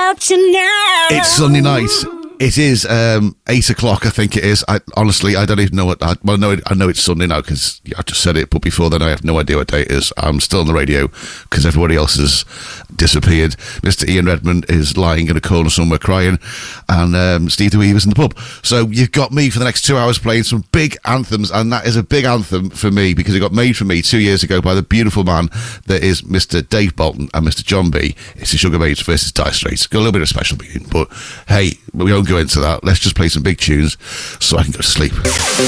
about you now. It's Sunday night. It is 8 o'clock, I think it is. I don't even know what... I know it's Sunday now because I just said it, but before then I have no idea what day it is. I'm still on the radio because everybody else has disappeared. Mr. Ian Redmond is lying in a corner somewhere crying, and Steve DeWeaver's in the pub. So you've got me for the next 2 hours playing some big anthems, and that is a big anthem for me because it got made for me 2 years ago by the beautiful man that is Mr. Dave Bolton and Mr. John B. It's the Sugar Babes versus Dire Straits. Got a little bit of special meaning, but hey, we won't go into that. Let's just play some big tunes so I can go to sleep.